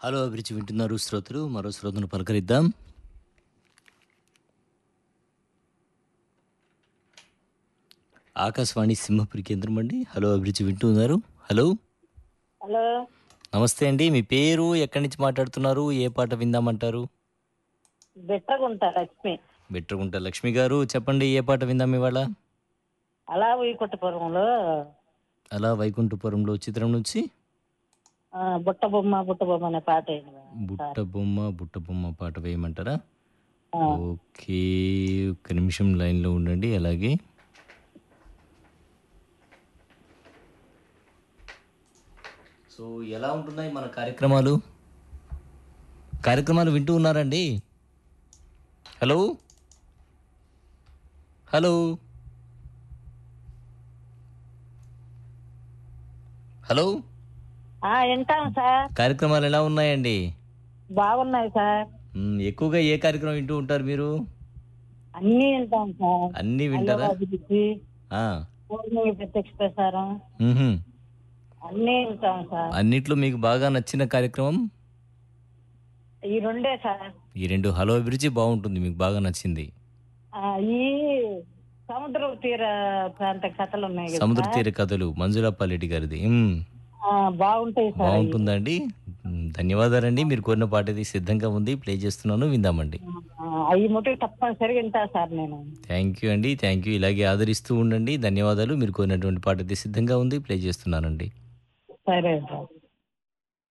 Hello అభిరుచి వింటున్నారు శ్రోతలు. మరో శ్రోతను పలకరిద్దాం. ఆకాశవాణి సింహపురి కేంద్రం అండి. హలో అభిరుచి వింటున్నారు. Hello hello. నమస్తే అండి. మీ పేరు, ఎక్కడి నుంచి మాట్లాడుతున్నారు, ఏ పాట విందామంటారు? బిట్రగుంట లక్ష్మి. బెట్రగుంట లక్ష్మి గారు, చెప్పండి ఏ పాట విందాం ఇవాళ? అలా వైకుంఠపురంలో అలా వైకుంఠపురంలో చిత్రం నుంచి బుట్ట బొమ్మ బుట్ట బొమ్మ అనే పాట అయింది బుట్ట సార్. బొమ్మ బుట్ట బొమ్మ పాట వేయమంటారా? ఆ, ఓకే, ఒక్క నిమిషం లైన్లో ఉండండి. అలాగే సో ఎలా ఉంటున్నాయి మన కార్యక్రమాలు వింటూ ఉన్నారండి? హలో హలో హలో వింటాం సార్. కార్యక్రమాలు ఎలా ఉన్నాయండి? బాగున్నాయి సార్. ఎక్కువగా ఏ కార్యక్రమం వింటూ ఉంటారు మీరు? అన్నీ వింటాం సార్. అన్నీ హలో వింటారా? అభిరుచి, ఆ, పూర్ణిమ ప్రత్యక్ష ప్రసారం మ్హూ. అన్నీ వింటాం సార్. అన్నిట్లో మీకు బాగా నచ్చిన కార్యక్రమం? ఈ రెండే సార్. ఈ రెండు. హలో అభిరుచి బాగుంటుంది, మీకు బాగా నచ్చింది. ఈ సముద్ర తీర ప్రాంత కథలు ఉన్నాయి కదా సముద్ర సార్. తీర కథలు మంజులా పాలెటి గారిది. బాగుంటాయి సార్ అవి. బాగుంటుందండి. ధన్యవాదాలండి. మీరు కోరిన పాట ఇది సిద్ధంగా ఉంది, ప్లే చేస్తున్నాను, విందామండి. అవి మటుకు తప్పనిసరిగా వింటా సార్ నేను. థ్యాంక్ యూ అండి, థ్యాంక్ యూ. ఇలాగే ఆదరిస్తూ ఉండండి. ధన్యవాదాలు. మీరు కోరినటువంటి పాట ఇది సిద్ధంగా ఉంది, ప్లే చేస్తున్నానండి. సరే సార్.